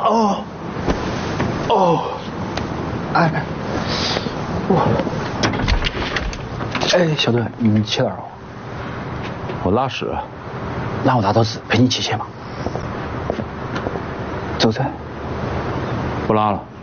哦，哦，哎，我，哎，小队，你去哪儿了？ 我拉屎。 那我拿刀子陪你一起去吧。走噻。 不拉了。